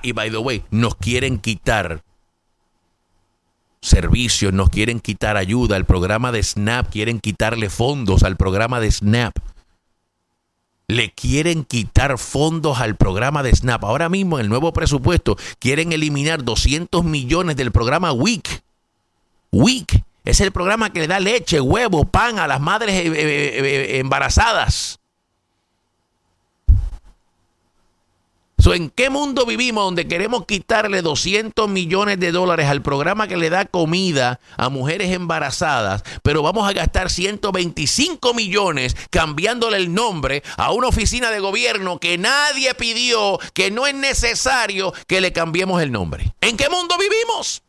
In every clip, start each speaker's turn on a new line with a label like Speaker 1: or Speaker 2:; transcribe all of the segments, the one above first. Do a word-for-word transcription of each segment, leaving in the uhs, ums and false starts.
Speaker 1: y by the way, nos quieren quitar servicios, nos quieren quitar ayuda. El programa de SNAP, quieren quitarle fondos al programa de SNAP. Le quieren quitar fondos al programa de SNAP. Ahora mismo en el nuevo presupuesto quieren eliminar doscientos millones del programa W I C. W I C es el programa que le da leche, huevo, pan a las madres eh, eh, eh, embarazadas. So, ¿en qué mundo vivimos donde queremos quitarle doscientos millones de dólares al programa que le da comida a mujeres embarazadas, pero vamos a gastar ciento veinticinco millones cambiándole el nombre a una oficina de gobierno que nadie pidió, que no es necesario que le cambiemos el nombre? ¿En qué mundo vivimos?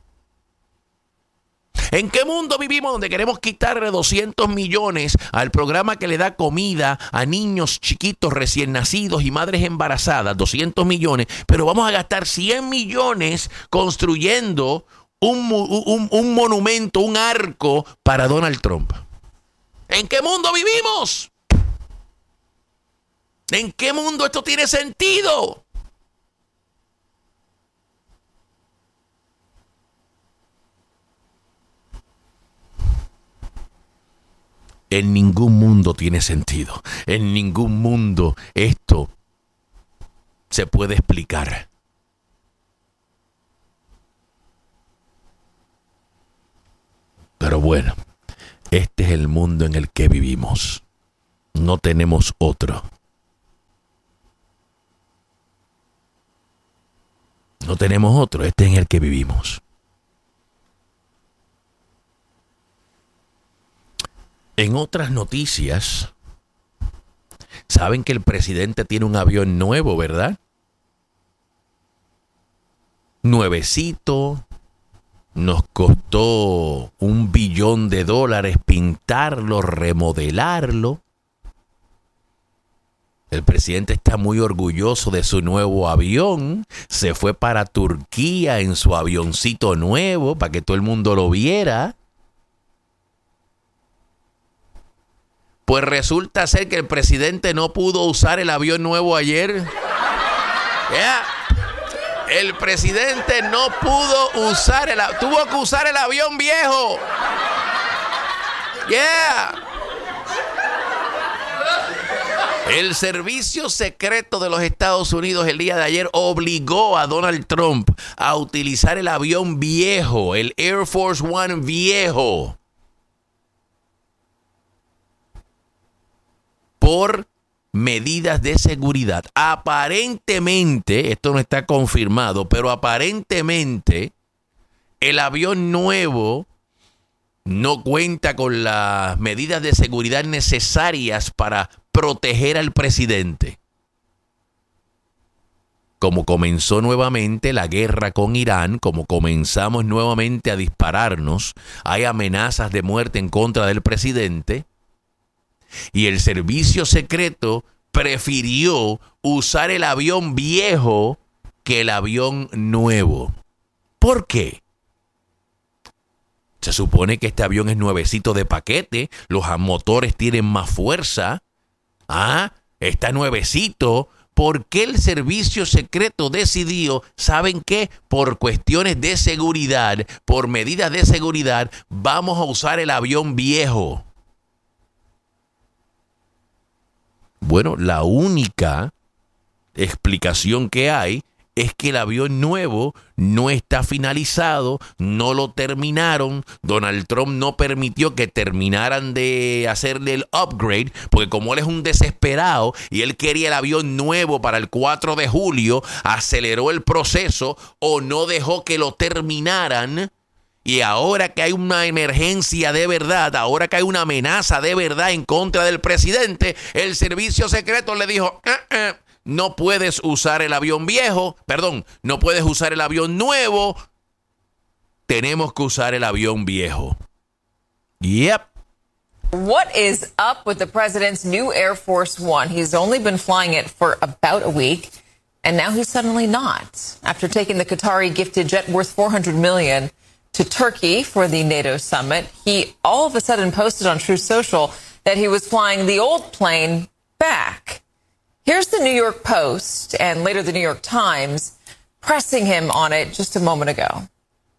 Speaker 1: ¿En qué mundo vivimos donde queremos quitarle doscientos millones al programa que le da comida a niños chiquitos recién nacidos y madres embarazadas? doscientos millones, pero vamos a gastar cien millones construyendo un, un, un monumento, un arco para Donald Trump. ¿En qué mundo vivimos? ¿En qué mundo esto tiene sentido? En ningún mundo tiene sentido. En ningún mundo esto se puede explicar. Pero bueno, este es el mundo en el que vivimos. No tenemos otro. No tenemos otro. Este es en el que vivimos. En otras noticias, saben que el presidente tiene un avión nuevo, ¿verdad? Nuevecito. Nos costó un billón de dólares pintarlo, remodelarlo. El presidente está muy orgulloso de su nuevo avión. Se fue para Turquía en su avioncito nuevo para que todo el mundo lo viera. Pues resulta ser que el presidente no pudo usar el avión nuevo ayer. Yeah. El presidente no pudo usar el avión. Tuvo que usar el avión viejo. Yeah. El servicio secreto de los Estados Unidos el día de ayer obligó a Donald Trump a utilizar el avión viejo, el Air Force One viejo, por medidas de seguridad. Aparentemente, esto no está confirmado, pero aparentemente el avión nuevo no cuenta con las medidas de seguridad necesarias para proteger al presidente. Como comenzó nuevamente la guerra con Irán, como comenzamos nuevamente a dispararnos, hay amenazas de muerte en contra del presidente. Y el servicio secreto prefirió usar el avión viejo que el avión nuevo. ¿Por qué? Se supone que este avión es nuevecito de paquete, los motores tienen más fuerza. Ah, está nuevecito. ¿Por qué el servicio secreto decidió, saben qué? Por cuestiones de seguridad, por medidas de seguridad, vamos a usar el avión viejo? Bueno, la única explicación que hay es que el avión nuevo no está finalizado, no lo terminaron. Donald Trump no permitió que terminaran de hacerle el upgrade, porque como él es un desesperado y él quería el avión nuevo para el cuatro de julio, aceleró el proceso o no dejó que lo terminaran. Y ahora que hay una emergencia de verdad, ahora que hay una amenaza de verdad en contra del presidente, el servicio secreto le dijo, eh, eh, no puedes usar el avión viejo, perdón, no puedes usar el avión nuevo, tenemos que usar el avión viejo. Yep.
Speaker 2: What is up with the president's new Air Force One? He's only been flying it for about a week, and now he's suddenly not. After taking the Qatari gifted jet worth four hundred million dollars to Turkey for the NATO summit, he all of a sudden posted on Truth Social that he was flying the old plane back. Here's the New York Post and later the New York Times pressing him on it just a moment ago.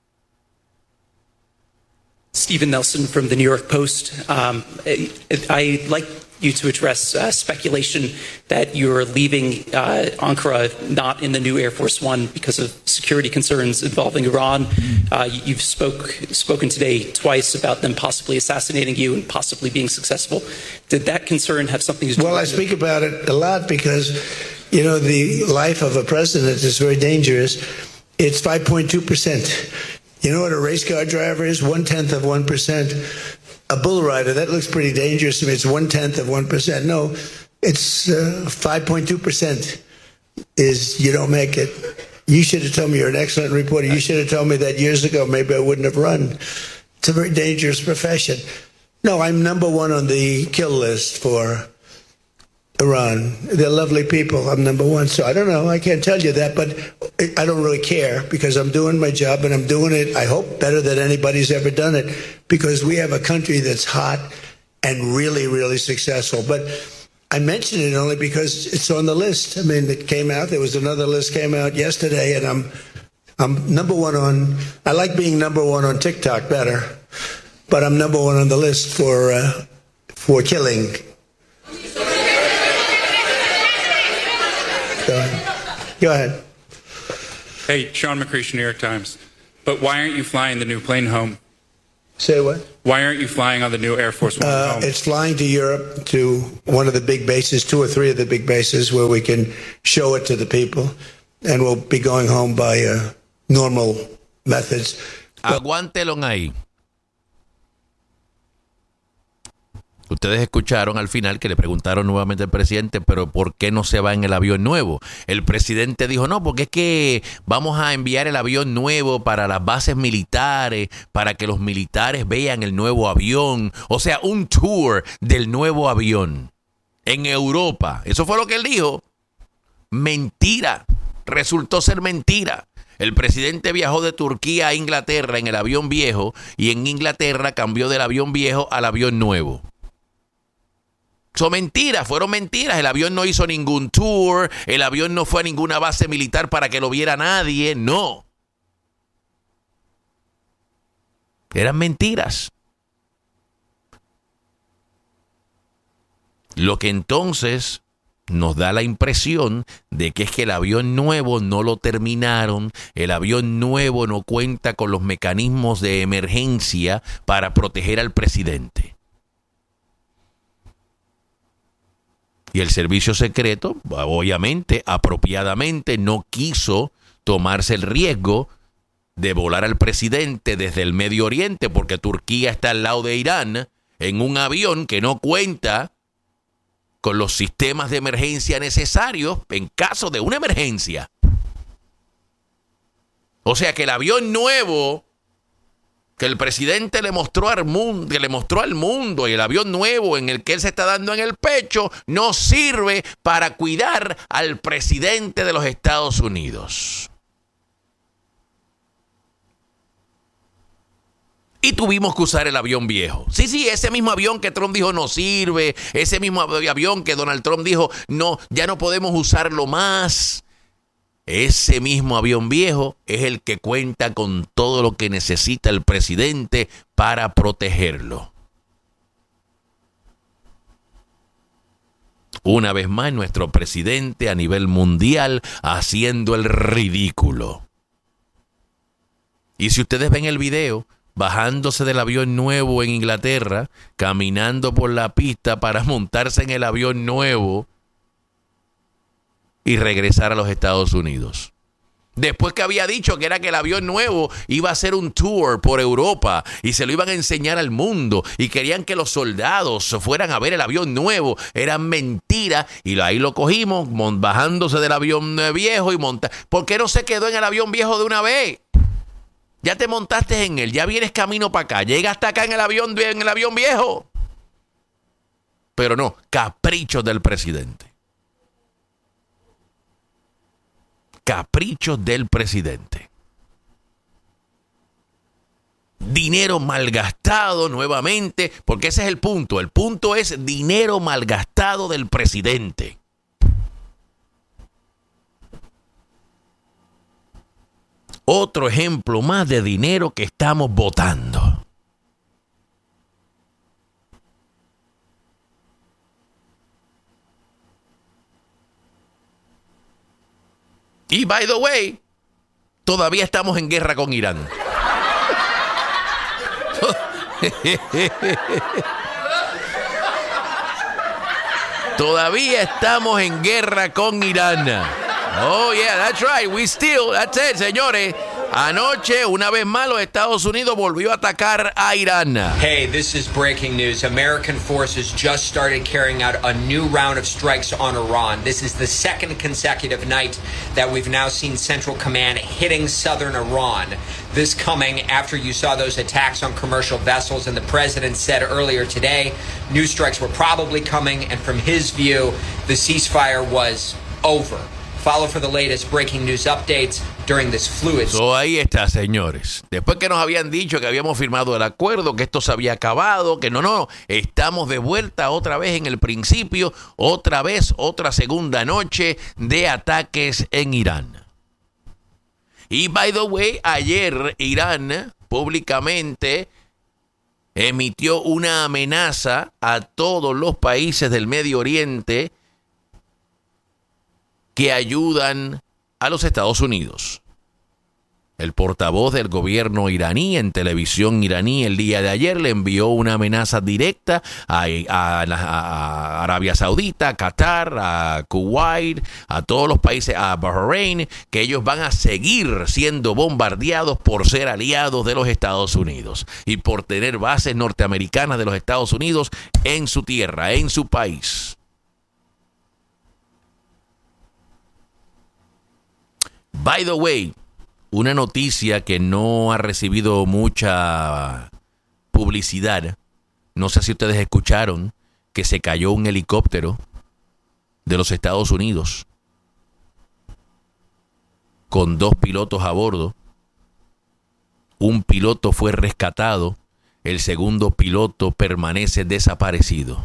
Speaker 3: Stephen Nelson from the New York Post. Um, I, I'd like you to address uh, speculation that you're leaving uh, Ankara not in the new Air Force One because of security concerns involving Iran. Uh, you've spoke, spoken today twice about them possibly assassinating you and possibly being successful. Did that concern have something to do
Speaker 4: well,
Speaker 3: with it?
Speaker 4: Well, I speak about it a lot because, you know, the life of a president is very dangerous. It's five point two percent. You know what a race car driver is? One-tenth of one percent. A bull rider, that looks pretty dangerous to me. It's one-tenth of one percent. No, it's uh, five point two percent is you don't make it. You should have told me, you're an excellent reporter. You should have told me that years ago. Maybe I wouldn't have run. It's a very dangerous profession. No, I'm number one on the kill list for Iran. They're lovely people. I'm number one. So I don't know. I can't tell you that, but I don't really care because I'm doing my job and I'm doing it, I hope, better than anybody's ever done it because we have a country that's hot and really, really successful. But I mention it only because it's on the list. I mean, it came out. There was another list came out yesterday and I'm I'm number one on, I like being number one on TikTok better, but I'm number one on the list for uh, for killing. Go ahead. Go ahead.
Speaker 5: Hey, Sean McCreesh, New York Times. But why aren't you flying the new plane home?
Speaker 4: Say what?
Speaker 5: Why aren't you flying on the new Air Force One
Speaker 4: uh,
Speaker 5: home?
Speaker 4: It's flying to Europe, to one of the big bases, two or three of the big bases, where we can show it to the people. And we'll be going home by uh, normal methods.
Speaker 1: Aguántelo ahí. Ustedes escucharon al final que le preguntaron nuevamente al presidente, pero ¿por qué no se va en el avión nuevo? El presidente dijo, no, porque es que vamos a enviar el avión nuevo para las bases militares, para que los militares vean el nuevo avión. O sea, un tour del nuevo avión en Europa. Eso fue lo que él dijo. Mentira. Resultó ser mentira. El presidente viajó de Turquía a Inglaterra en el avión viejo y en Inglaterra cambió del avión viejo al avión nuevo. Son mentiras, fueron mentiras. El avión no hizo ningún tour, el avión no fue a ninguna base militar para que lo viera nadie, no. Eran mentiras. Lo que entonces nos da la impresión de que es que el avión nuevo no lo terminaron, el avión nuevo no cuenta con los mecanismos de emergencia para proteger al presidente. Y el servicio secreto, obviamente, apropiadamente, no quiso tomarse el riesgo de volar al presidente desde el Medio Oriente, porque Turquía está al lado de Irán, en un avión que no cuenta con los sistemas de emergencia necesarios en caso de una emergencia. O sea que el avión nuevo que el presidente le mostró al mundo, que le mostró al mundo, y el avión nuevo en el que él se está dando en el pecho, no sirve para cuidar al presidente de los Estados Unidos. Y tuvimos que usar el avión viejo. Sí, sí, ese mismo avión que Trump dijo no sirve, ese mismo avión que Donald Trump dijo no, ya no podemos usarlo más. Ese mismo avión viejo es el que cuenta con todo lo que necesita el presidente para protegerlo. Una vez más, nuestro presidente a nivel mundial haciendo el ridículo. Y si ustedes ven el video, bajándose del avión nuevo en Inglaterra, caminando por la pista para montarse en el avión nuevo y regresar a los Estados Unidos. Después que había dicho que era que el avión nuevo iba a hacer un tour por Europa y se lo iban a enseñar al mundo y querían que los soldados fueran a ver el avión nuevo. Era mentira y ahí lo cogimos bajándose del avión viejo y monta. ¿Por qué no se quedó en el avión viejo de una vez? Ya te montaste en él, ya vienes camino para acá, llegas hasta acá en el avión, en el avión viejo. Pero no, caprichos del presidente. Caprichos del presidente. Dinero malgastado nuevamente, porque ese es el punto. El punto es dinero malgastado del presidente. Otro ejemplo más de dinero que estamos botando. Y by the way, todavía estamos en guerra con Irán. Todavía estamos en guerra con Irán. Oh, yeah, that's right. We still, that's it, señores. Anoche, una vez más, los Estados Unidos volvió a atacar a Irán.
Speaker 6: Hey, this is breaking news. American forces just started carrying out a new round of strikes on Iran. This is the second consecutive night that we've now seen Central Command hitting southern Iran. This coming after you saw those attacks on commercial vessels, and the president said earlier today new strikes were probably coming, and from his view, the ceasefire was over. Follow for the latest breaking news updates during this fluid.
Speaker 1: So, ahí está, señores. Después que nos habían dicho que habíamos firmado el acuerdo, que esto se había acabado, que no, no, estamos de vuelta otra vez en el principio, otra vez, otra segunda noche de ataques en Irán. Y, by the way, ayer Irán públicamente emitió una amenaza a todos los países del Medio Oriente que ayudan a los Estados Unidos. El portavoz del gobierno iraní en televisión iraní el día de ayer le envió una amenaza directa a, a, a Arabia Saudita, a Qatar, a Kuwait, a todos los países, a Bahrein, que ellos van a seguir siendo bombardeados por ser aliados de los Estados Unidos y por tener bases norteamericanas de los Estados Unidos en su tierra, en su país. By the way, una noticia que no ha recibido mucha publicidad. No sé si ustedes escucharon que se cayó un helicóptero de los Estados Unidos con dos pilotos a bordo. Un piloto fue rescatado, el segundo piloto permanece desaparecido.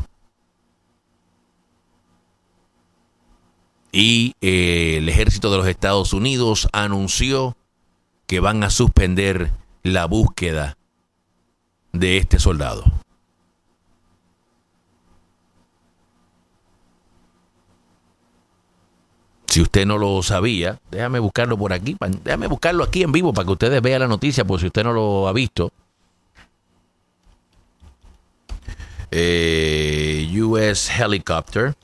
Speaker 1: Y eh, el ejército de los Estados Unidos anunció que van a suspender la búsqueda de este soldado. Si usted no lo sabía, déjame buscarlo por aquí, déjame buscarlo aquí en vivo para que ustedes vean la noticia, por si usted no lo ha visto. Eh, U S Helicopter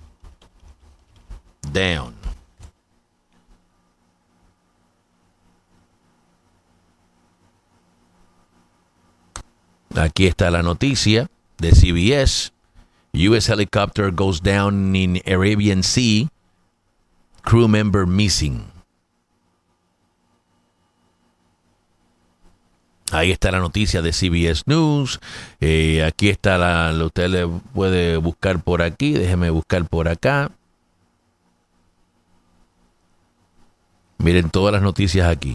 Speaker 1: down. Aquí está la noticia de C B S. U S helicopter goes down in Arabian Sea. Crew member missing. Ahí está la noticia de C B S News. Eh, aquí está la... Usted le puede buscar por aquí. Déjeme buscar por acá. Miren todas las noticias aquí.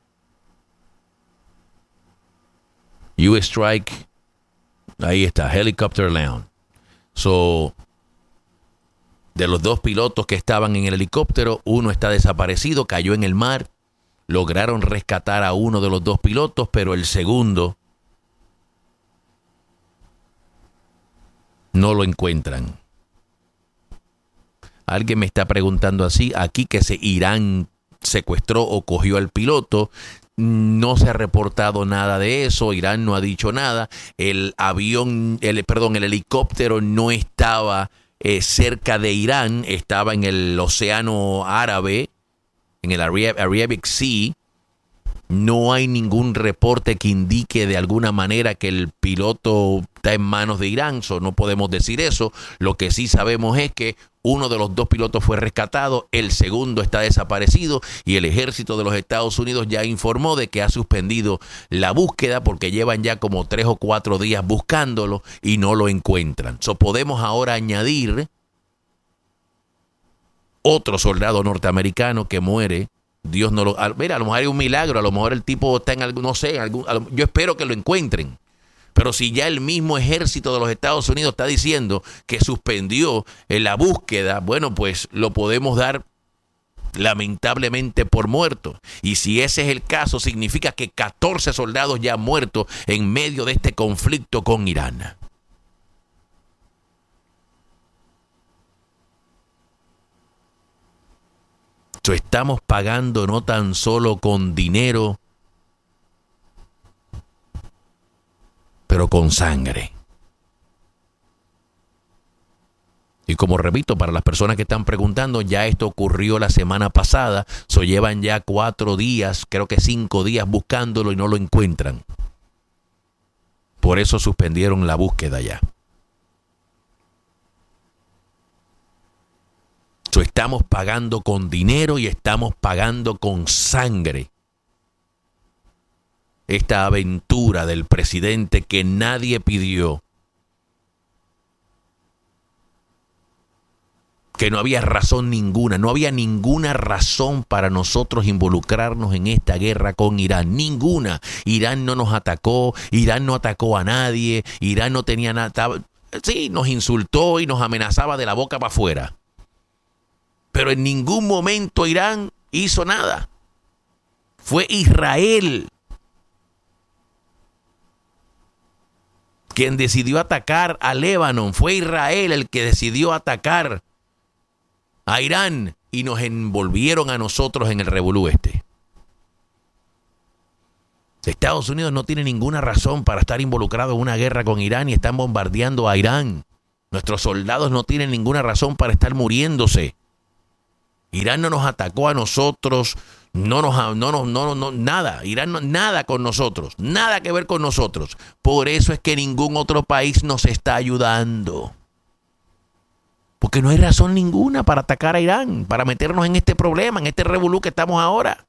Speaker 1: U S Strike. Ahí está. Helicopter down. So, de los dos pilotos que estaban en el helicóptero, uno está desaparecido, cayó en el mar. Lograron rescatar a uno de los dos pilotos, pero el segundo no lo encuentran. Alguien me está preguntando así, aquí que se Irán secuestró o cogió al piloto. No se ha reportado nada de eso. Irán no ha dicho nada. El avión, el, perdón, el helicóptero no estaba eh, cerca de Irán, estaba en el océano árabe, en el Arabic Sea. No hay ningún reporte que indique de alguna manera que el piloto está en manos de Irán, so no podemos decir eso. Lo que sí sabemos es que uno de los dos pilotos fue rescatado, el segundo está desaparecido y el ejército de los Estados Unidos ya informó de que ha suspendido la búsqueda porque llevan ya como tres o cuatro días buscándolo y no lo encuentran. So podemos ahora añadir otro soldado norteamericano que muere. Dios no lo... Mira, a lo mejor hay un milagro, a lo mejor el tipo está en algún, no sé, algún, yo espero que lo encuentren. Pero si ya el mismo ejército de los Estados Unidos está diciendo que suspendió en la búsqueda, bueno, pues lo podemos dar lamentablemente por muerto. Y si ese es el caso, significa que catorce soldados ya han muerto en medio de este conflicto con Irán. So, estamos pagando no tan solo con dinero, pero con sangre. Y como repito, para las personas que están preguntando, ya esto ocurrió la semana pasada. So, llevan ya cuatro días, creo que cinco días buscándolo y no lo encuentran. Por eso suspendieron la búsqueda ya. So, estamos pagando con dinero y estamos pagando con sangre esta aventura del presidente que nadie pidió, que no había razón ninguna, no había ninguna razón para nosotros involucrarnos en esta guerra con Irán, ninguna. Irán no nos atacó, Irán no atacó a nadie, Irán no tenía nada, sí, nos insultó y nos amenazaba de la boca para afuera. Pero en ningún momento Irán hizo nada. Fue Israel quien decidió atacar a Líbano. Fue Israel el que decidió atacar a Irán y nos envolvieron a nosotros en el revolú este. Estados Unidos no tiene ninguna razón para estar involucrado en una guerra con Irán y están bombardeando a Irán. Nuestros soldados no tienen ninguna razón para estar muriéndose. Irán no nos atacó a nosotros, no nos, no, no, no, no, nada. Irán no, nada con nosotros, nada que ver con nosotros. Por eso es que ningún otro país nos está ayudando. Porque no hay razón ninguna para atacar a Irán, para meternos en este problema, en este revolú que estamos ahora.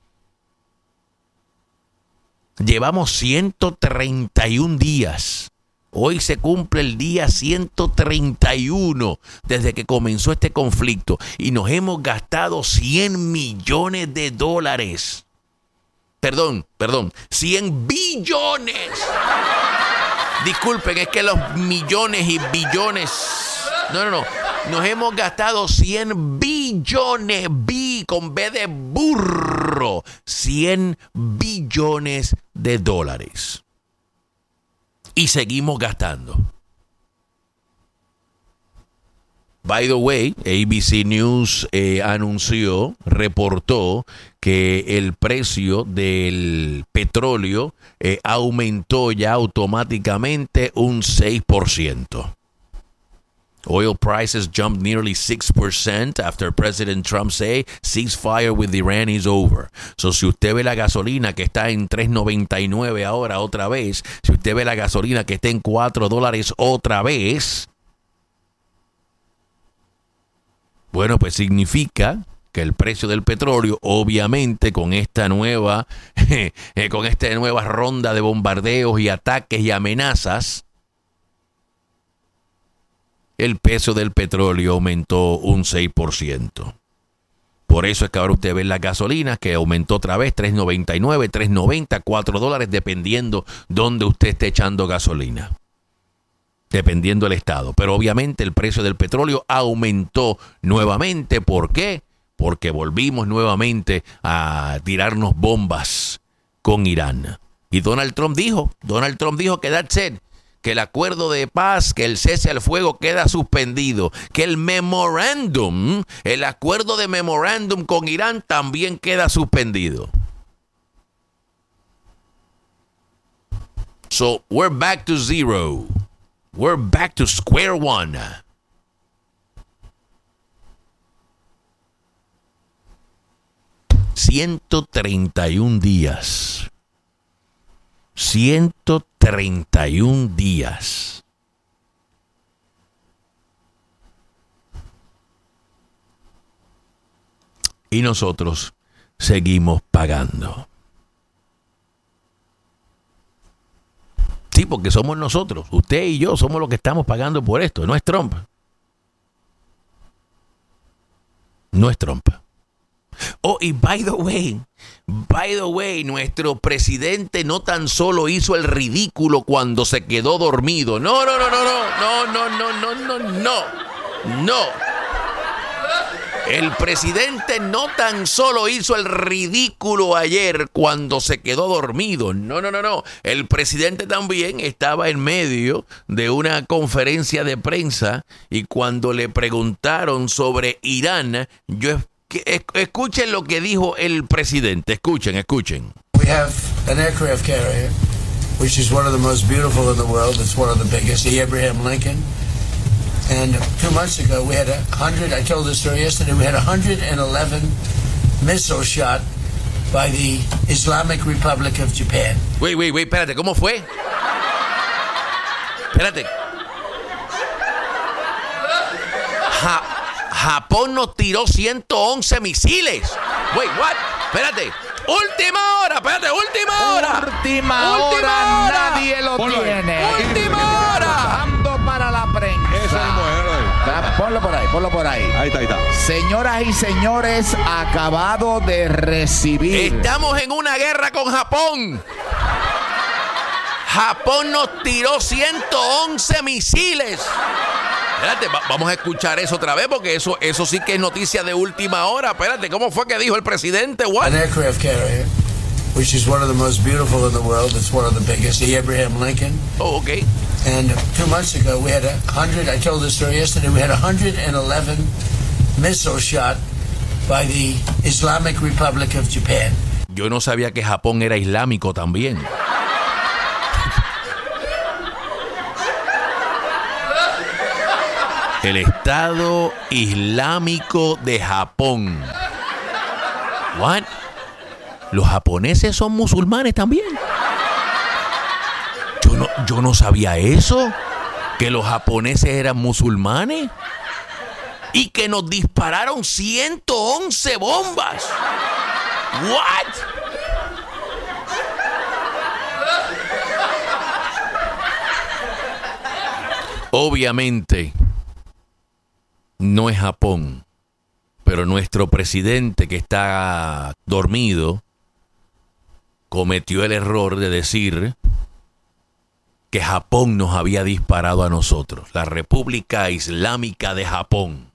Speaker 1: Llevamos ciento treinta y un días. Hoy se cumple el día ciento treinta y uno desde que comenzó este conflicto y nos hemos gastado cien millones de dólares. Perdón, perdón, cien billones. Disculpen, es que los millones y billones... No, no, no. Nos hemos gastado cien billones, bi con B de burro, cien billones de dólares. Y seguimos gastando. By the way, A B C News eh, anunció, reportó que el precio del petróleo eh, aumentó ya automáticamente un seis por ciento. Oil prices jumped nearly six percent after President Trump say ceasefire with Iran is over. So, si usted ve la gasolina que está en tres noventa y nueve ahora otra vez, si usted ve la gasolina que está en cuatro dólares otra vez, bueno, pues significa que el precio del petróleo, obviamente con esta nueva, con esta nueva ronda de bombardeos y ataques y amenazas, el precio del petróleo aumentó un seis por ciento. Por eso es que ahora usted ve las gasolinas que aumentó otra vez tres noventa y nueve, tres noventa, cuatro dólares, dependiendo dónde usted esté echando gasolina. Dependiendo del estado. Pero obviamente el precio del petróleo aumentó nuevamente. ¿Por qué? Porque volvimos nuevamente a tirarnos bombas con Irán. Y Donald Trump dijo, Donald Trump dijo que that's it. Que el acuerdo de paz, que el cese al fuego queda suspendido, que el memorándum, el acuerdo de memorándum con Irán también queda suspendido. So, we're back to zero. We're back to square one. ciento treinta y un días. ciento treinta y un días. Y nosotros seguimos pagando. Sí, porque somos nosotros. Usted y yo somos los que estamos pagando por esto. No es Trump. No es Trump. Oh, y by the way, by the way, nuestro presidente no tan solo hizo el ridículo cuando se quedó dormido. No, no, no, no, no, no, no, no, no, no, no. El presidente no tan solo hizo el ridículo ayer cuando se quedó dormido. No, no, no, no. El presidente también estaba en medio de una conferencia de prensa y cuando le preguntaron sobre Irán, yo escuchen lo que dijo el presidente. Escuchen, escuchen.
Speaker 4: We have an aircraft carrier, which is one of the most beautiful in the world. It's one of the biggest, the Abraham Lincoln. And two months ago, we had a hundred. I told this story yesterday. We had one hundred eleven missiles shot by the Islamic Republic of Japan.
Speaker 1: Wait, wait, wait. Espérate, ¿cómo fue? Espérate. Ja Japón nos tiró ciento once misiles. Wait, what? Espérate. Última hora, espérate, última hora.
Speaker 7: Última, última hora, hora, nadie lo Ponlo tiene.
Speaker 1: Ahí. Última hora.
Speaker 7: Trabajando para la prensa.
Speaker 8: Ese mismo,
Speaker 7: ahí. Ponlo por ahí, ponlo por ahí.
Speaker 8: Ahí está, ahí está.
Speaker 7: Señoras y señores, acabado de recibir.
Speaker 1: Estamos en una guerra con Japón. Japón nos tiró ciento once misiles. Espérate, va, vamos a escuchar eso otra vez porque eso, eso sí que es noticia de última hora. Espérate, ¿cómo fue que dijo el presidente? What?
Speaker 4: An aircraft carrier, which is one of the most beautiful in the world. It's one of the biggest, the Abraham Lincoln.
Speaker 1: Oh, okay.
Speaker 4: And two months ago, we had a hundred. I told this story yesterday. We had one hundred eleven missiles shot by the Islamic Republic of Japan.
Speaker 1: Yo no sabía que Japón era islámico también. El Estado Islámico de Japón. What? ¿Los japoneses son musulmanes también? Yo no, yo no sabía eso. Que los japoneses eran musulmanes. Y que nos dispararon ciento once bombas. What? Obviamente no es Japón, pero nuestro presidente que está dormido cometió el error de decir que Japón nos había disparado a nosotros, la República Islámica de Japón.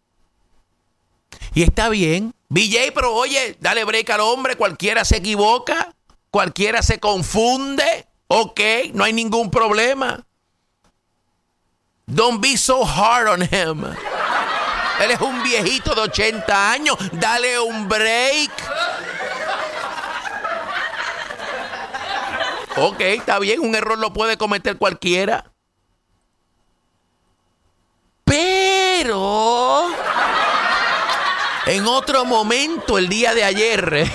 Speaker 1: Y está bien, B J, pero oye, dale break al hombre, cualquiera se equivoca, cualquiera se confunde, ok, no hay ningún problema. Don't be so hard on him. Él es un viejito de ochenta años. Dale un break. Ok, está bien. Un error lo puede cometer cualquiera. Pero en otro momento, el día de ayer,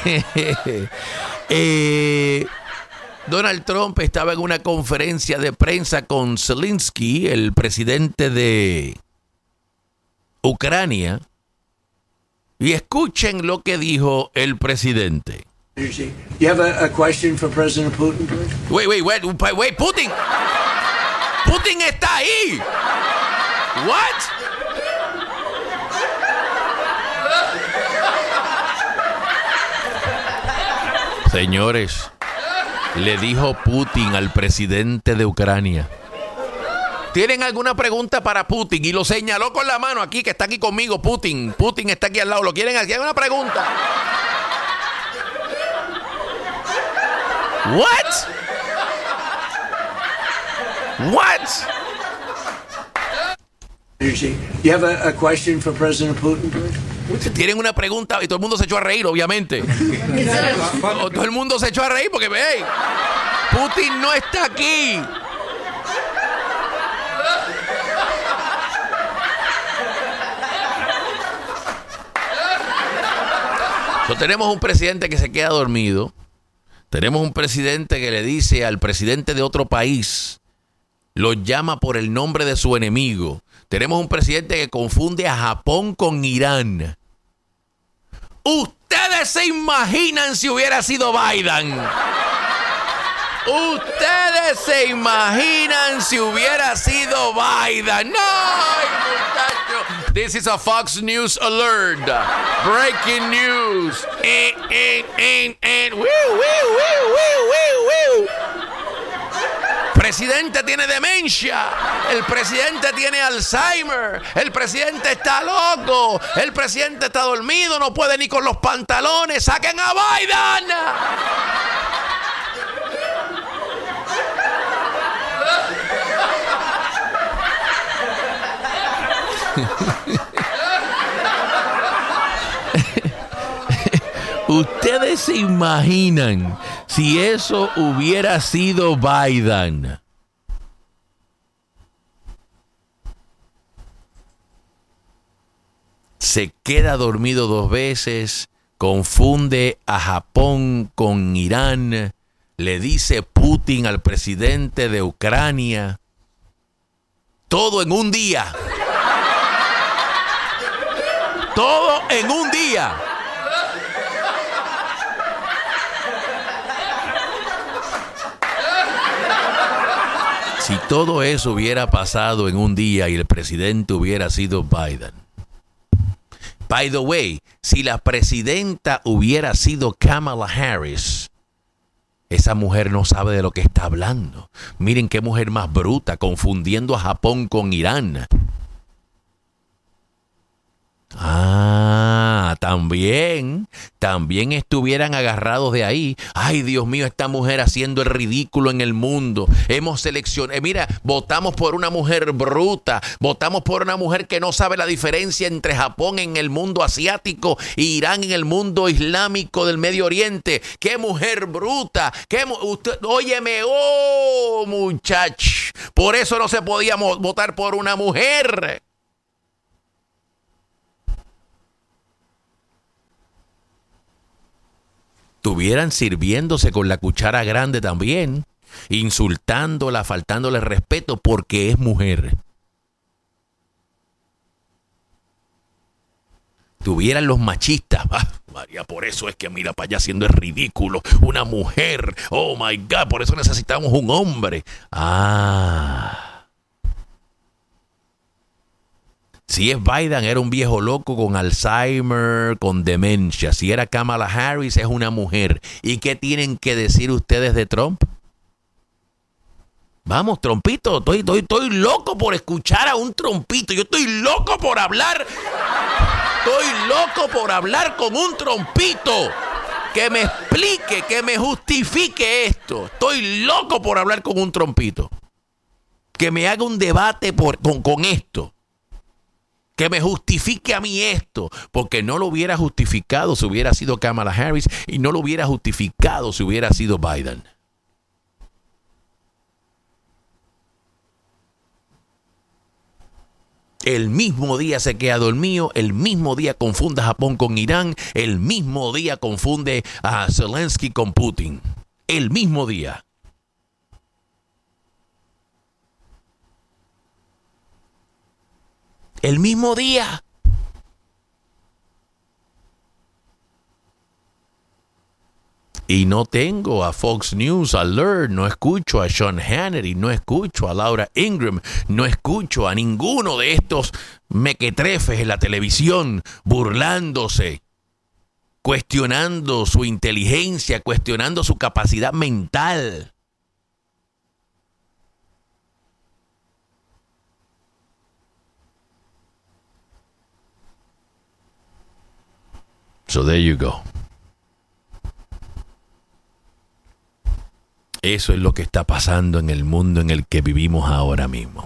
Speaker 1: eh, Donald Trump estaba en una conferencia de prensa con Zelensky, el presidente de Ucrania, y escuchen lo que dijo el presidente.
Speaker 4: You have a, a question for President Putin, please?
Speaker 1: Wait, wait, wait, wait, Putin. Putin está ahí. What? Señores, le dijo Putin al presidente de Ucrania. ¿Tienen alguna pregunta para Putin? Y lo señaló con la mano aquí, que está aquí conmigo, Putin. Putin está aquí al lado. ¿Lo quieren aquí? ¿Hay una pregunta? What? What?
Speaker 4: You have a, a question for President Putin, please?
Speaker 1: Tienen una pregunta y todo el mundo se echó a reír, obviamente. Todo el mundo se echó a reír porque, hey, Putin no está aquí. So, tenemos un presidente que se queda dormido. Tenemos un presidente que le dice al presidente de otro país, lo llama por el nombre de su enemigo. Tenemos un presidente que confunde a Japón con Irán. Ustedes se imaginan si hubiera sido Biden. Ustedes se imaginan si hubiera sido Biden. No, muchacho. This is a Fox News alert. Breaking news. Eh, eh, eh, eh. Woo, woo, woo, woo, woo, woo. presidente tiene demencia, el presidente tiene Alzheimer, el presidente está loco, el presidente está dormido, no puede ni con los pantalones, saquen a Biden. Ustedes se imaginan si eso hubiera sido Biden. Se queda dormido dos veces, confunde a Japón con Irán, le dice Putin al presidente de Ucrania. Todo en un día. Todo en un día. Si todo eso hubiera pasado en un día y el presidente hubiera sido Biden. By the way, si la presidenta hubiera sido Kamala Harris, esa mujer no sabe de lo que está hablando. Miren qué mujer más bruta, confundiendo a Japón con Irán. Ah, también, también estuvieran agarrados de ahí. Ay, Dios mío, esta mujer haciendo el ridículo en el mundo. Hemos seleccionado, eh, mira, votamos por una mujer bruta, votamos por una mujer que no sabe la diferencia entre Japón en el mundo asiático e Irán en el mundo islámico del Medio Oriente. ¡Qué mujer bruta! ¡Qué mu usted, óyeme, oh, muchacho! Por eso no se podía votar por una mujer. Estuvieran sirviéndose con la cuchara grande también, insultándola, faltándole respeto porque es mujer. Tuvieran los machistas. Ah, María, por eso es que mira para allá haciendo el ridículo. Una mujer. Oh my God, por eso necesitamos un hombre. Ah. Si es Biden, era un viejo loco con Alzheimer, con demencia. Si era Kamala Harris, es una mujer. ¿Y qué tienen que decir ustedes de Trump? Vamos, Trumpito, estoy, estoy, estoy loco por escuchar a un Trumpito. Yo estoy loco por hablar. Estoy loco por hablar con un Trumpito. Que me explique, que me justifique esto. Estoy loco por hablar con un Trumpito. Que me haga un debate por, con, con esto. Que me justifique a mí esto, porque no lo hubiera justificado si hubiera sido Kamala Harris y no lo hubiera justificado si hubiera sido Biden. El mismo día se queda dormido, el mismo día confunde a Japón con Irán, el mismo día confunde a Zelensky con Putin. El mismo día. El mismo día. Y no tengo a Fox News Alert, no escucho a Sean Hannity, no escucho a Laura Ingraham, no escucho a ninguno de estos mequetrefes en la televisión burlándose, cuestionando su inteligencia, cuestionando su capacidad mental. So there you go. Eso es lo que está pasando en el mundo en el que vivimos ahora mismo.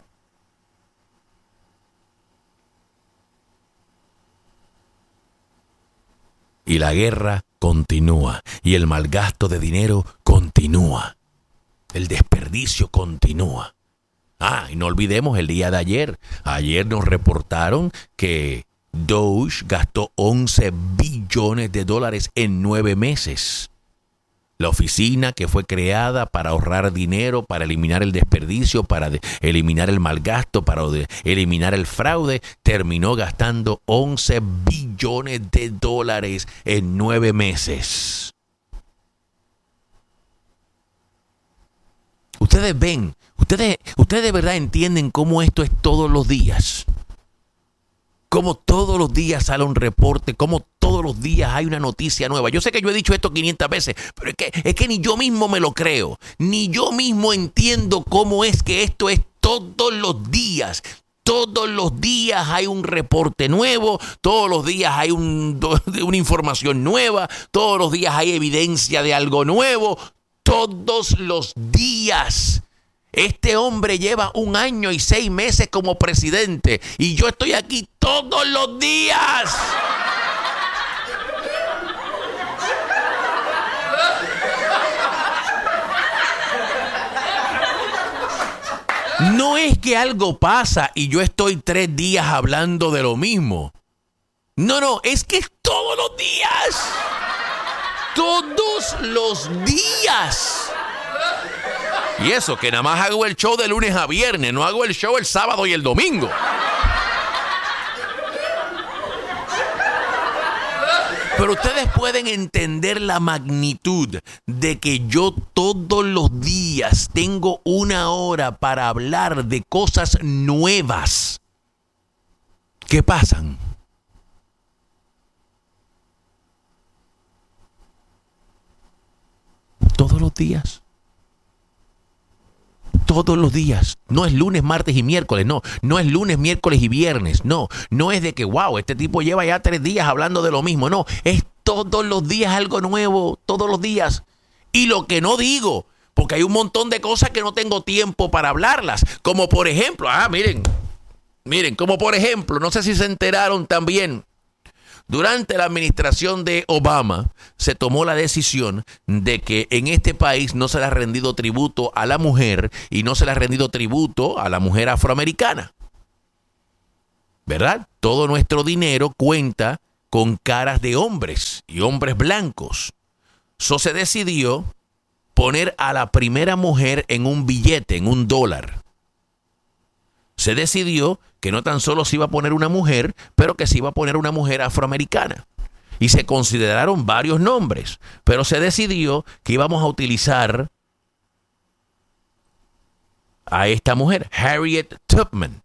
Speaker 1: Y la guerra continúa. Y el malgasto de dinero continúa. El desperdicio continúa. Ah, y no olvidemos el día de ayer. Ayer nos reportaron que Doge gastó once billones de dólares en nueve meses. La oficina que fue creada para ahorrar dinero, para eliminar el desperdicio, para de, eliminar el malgasto, para de, eliminar el fraude, terminó gastando once billones de dólares en nueve meses. Ustedes ven, ustedes, ustedes de verdad entienden cómo esto es todos los días. Como todos los días sale un reporte, como todos los días hay una noticia nueva. Yo sé que yo he dicho esto quinientas veces, pero es que, es que ni yo mismo me lo creo. Ni yo mismo entiendo cómo es que esto es todos los días. Todos los días hay un reporte nuevo, todos los días hay un, una información nueva, todos los días hay evidencia de algo nuevo. Todos los días. Este hombre lleva un año y seis meses como presidente y yo estoy aquí todos los días. No es que algo pasa y yo estoy tres días hablando de lo mismo. No, no, es que es todos los días. Todos los días. Y eso, que nada más hago el show de lunes a viernes, no hago el show el sábado y el domingo. Pero ustedes pueden entender la magnitud de que yo todos los días tengo una hora para hablar de cosas nuevas que pasan. Todos los días. Todos los días. No es lunes, martes y miércoles, no. No es lunes, miércoles y viernes, no. No es de que, wow, este tipo lleva ya tres días hablando de lo mismo, no. Es todos los días algo nuevo, todos los días. Y lo que no digo, porque hay un montón de cosas que no tengo tiempo para hablarlas. Como por ejemplo, ah, miren, miren, como por ejemplo, no sé si se enteraron también. Durante la administración de Obama se tomó la decisión de que en este país no se le ha rendido tributo a la mujer y no se le ha rendido tributo a la mujer afroamericana. ¿Verdad? Todo nuestro dinero cuenta con caras de hombres y hombres blancos. So se decidió poner a la primera mujer en un billete, en un dólar. Se decidió que no tan solo se iba a poner una mujer, pero que se iba a poner una mujer afroamericana. Y se consideraron varios nombres, pero se decidió que íbamos a utilizar a esta mujer, Harriet Tubman.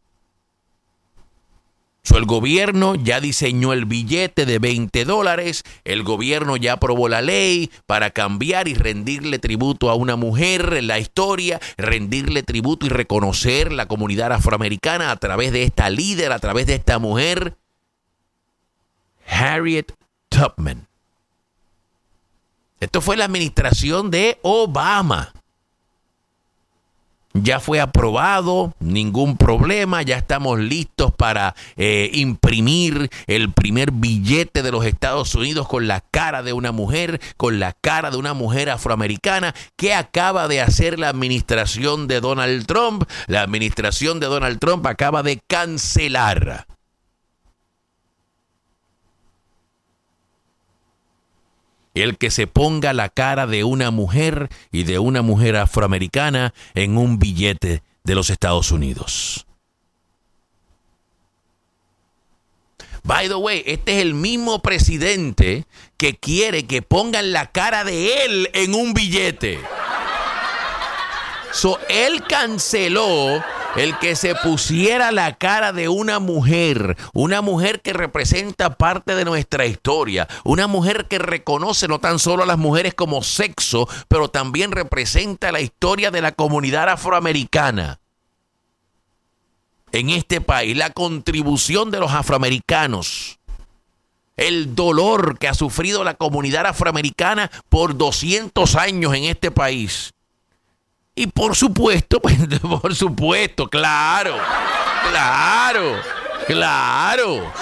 Speaker 1: So, el gobierno ya diseñó el billete de veinte dólares, el gobierno ya aprobó la ley para cambiar y rendirle tributo a una mujer en la historia, rendirle tributo y reconocer la comunidad afroamericana a través de esta líder, a través de esta mujer, Harriet Tubman. Esto fue la administración de Obama. Ya fue aprobado, ningún problema, ya estamos listos para eh, imprimir el primer billete de los Estados Unidos con la cara de una mujer, con la cara de una mujer afroamericana. ¿Qué acaba de hacer la administración de Donald Trump? La administración de Donald Trump acaba de cancelar el que se ponga la cara de una mujer y de una mujer afroamericana en un billete de los Estados Unidos. By the way, este es el mismo presidente que quiere que pongan la cara de él en un billete. So, él canceló el que se pusiera la cara de una mujer, una mujer que representa parte de nuestra historia, una mujer que reconoce no tan solo a las mujeres como sexo, pero también representa la historia de la comunidad afroamericana en este país, la contribución de los afroamericanos, el dolor que ha sufrido la comunidad afroamericana por doscientos años en este país. Y por supuesto, pues, por supuesto, claro, claro, claro.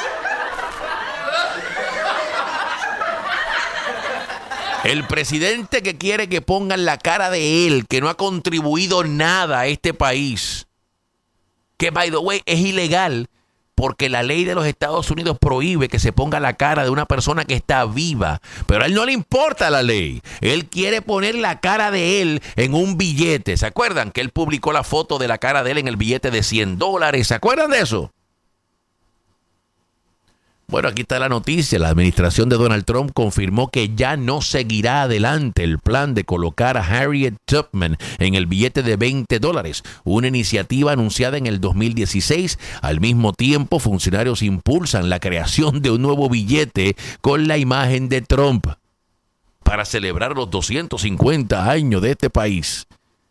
Speaker 1: El presidente que quiere que pongan la cara de él, que no ha contribuido nada a este país, que, by the way, es ilegal, porque la ley de los Estados Unidos prohíbe que se ponga la cara de una persona que está viva. Pero a él no le importa la ley. Él quiere poner la cara de él en un billete. ¿Se acuerdan que él publicó la foto de la cara de él en el billete de cien dólares? ¿Se acuerdan de eso? Bueno, aquí está la noticia. La administración de Donald Trump confirmó que ya no seguirá adelante el plan de colocar a Harriet Tubman en el billete de veinte dólares, una iniciativa anunciada en el dos mil dieciséis. Al mismo tiempo, funcionarios impulsan la creación de un nuevo billete con la imagen de Trump para celebrar los doscientos cincuenta años de este país.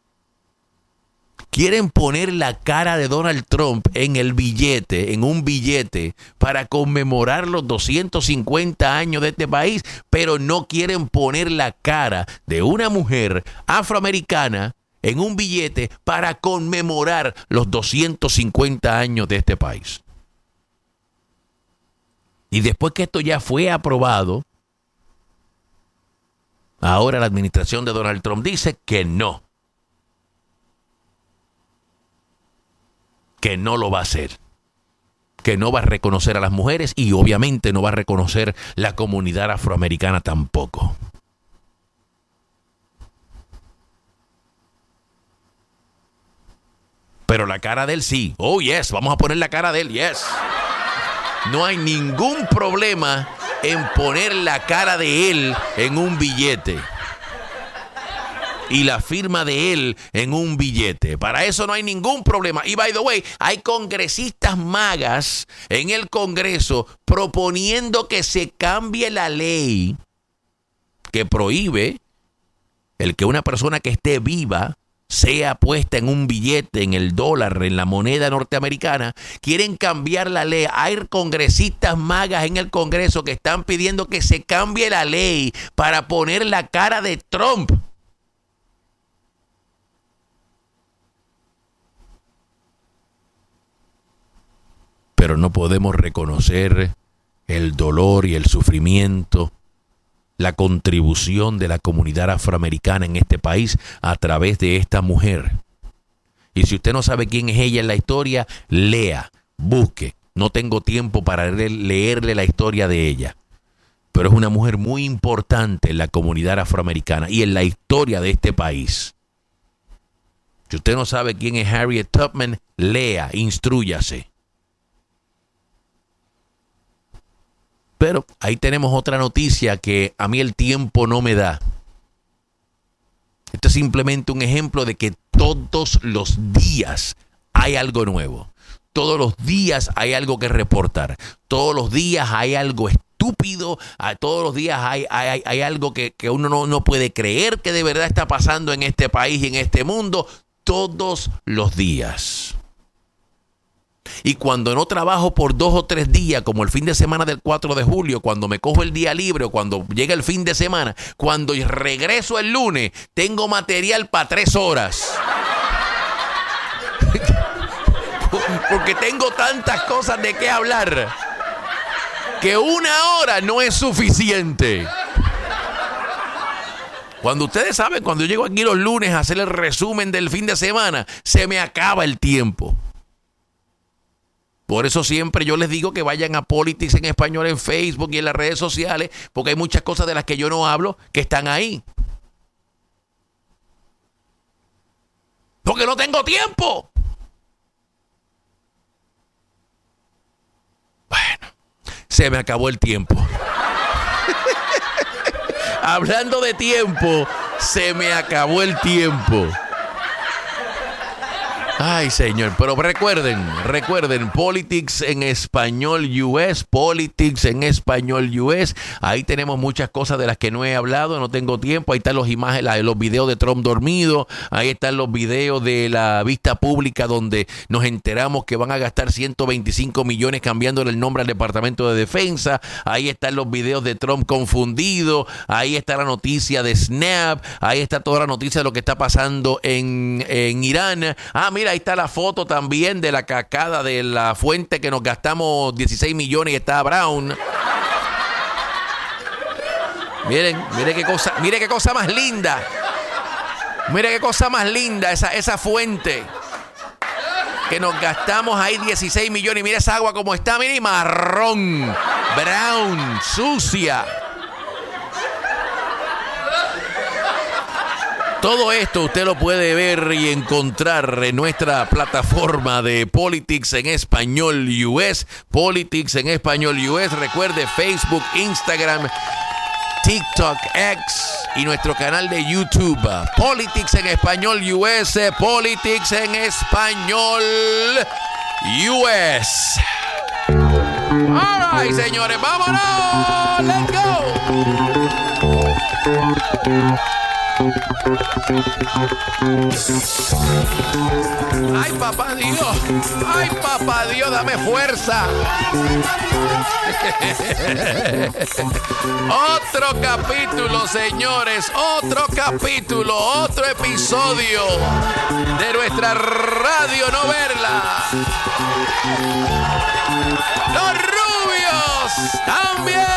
Speaker 1: Quieren poner la cara de Donald Trump en el billete, en un billete, para conmemorar los doscientos cincuenta años de este país, pero no quieren poner la cara de una mujer afroamericana en un billete para conmemorar los doscientos cincuenta años de este país. Y después que esto ya fue aprobado, ahora la administración de Donald Trump dice que no. Que no lo va a hacer, que no va a reconocer a las mujeres y obviamente no va a reconocer la comunidad afroamericana tampoco. Pero la cara de él sí. Oh, yes, vamos a poner la cara de él, yes. No hay ningún problema en poner la cara de él en un billete y la firma de él en un billete. Para eso no hay ningún problema. Y by the way, hay congresistas magas en el Congreso proponiendo que se cambie la ley que prohíbe el que una persona que esté viva sea puesta en un billete, en el dólar, en la moneda norteamericana. Quieren cambiar la ley. Hay congresistas magas en el Congreso que están pidiendo que se cambie la ley para poner la cara de Trump. Pero no podemos reconocer el dolor y el sufrimiento, la contribución de la comunidad afroamericana en este país a través de esta mujer. Y si usted no sabe quién es ella en la historia, lea, busque. No tengo tiempo para leerle la historia de ella. Pero es una mujer muy importante en la comunidad afroamericana y en la historia de este país. Si usted no sabe quién es Harriet Tubman, lea, instrúyase. Pero ahí tenemos otra noticia que a mí el tiempo no me da. Esto es simplemente un ejemplo de que todos los días hay algo nuevo. Todos los días hay algo que reportar. Todos los días hay algo estúpido. Todos los días hay, hay, hay algo que, que uno no, no puede creer que de verdad está pasando en este país y en este mundo. Todos los días. Y cuando no trabajo por dos o tres días, como el fin de semana del cuatro de julio, cuando me cojo el día libre o cuando llega el fin de semana, cuando regreso el lunes, tengo material para tres horas. Porque tengo tantas cosas de qué hablar que una hora no es suficiente. Cuando ustedes saben, cuando yo llego aquí los lunes a hacer el resumen del fin de semana, se me acaba el tiempo. Por eso siempre yo les digo que vayan a Politics en Español en Facebook y en las redes sociales, porque hay muchas cosas de las que yo no hablo que están ahí. Porque no tengo tiempo. Bueno, se me acabó el tiempo. Hablando de tiempo, se me acabó el tiempo. Ay, señor, pero recuerden, recuerden, Politics en Español U S, Politics en Español U S, ahí tenemos muchas cosas de las que no he hablado, no tengo tiempo, ahí están los imágenes, los videos de Trump dormido, ahí están los videos de la vista pública donde nos enteramos que van a gastar ciento veinticinco millones cambiándole el nombre al Departamento de Defensa, ahí están los videos de Trump confundido, ahí está la noticia de Snap, ahí está toda la noticia de lo que está pasando en, en Irán. Ah, mira, ahí está la foto también de la cacada de la fuente que nos gastamos dieciséis millones y está Brown. Miren, miren qué cosa, mire qué cosa más linda. Mire qué cosa más linda esa, esa fuente. Que nos gastamos ahí dieciséis millones. Y mira esa agua como está, mire, marrón, brown, sucia. Todo esto usted lo puede ver y encontrar en nuestra plataforma de Politics en Español U S. Politics en Español U S. Recuerde Facebook, Instagram, TikTok, X y nuestro canal de YouTube. Politics en Español U S. Politics en Español U S. All right, señores, vámonos. Let's go. Ay, papá Dios, ay, papá Dios, dame fuerza. Otro capítulo, señores, otro capítulo, otro episodio de nuestra radionovela. Los rubios también.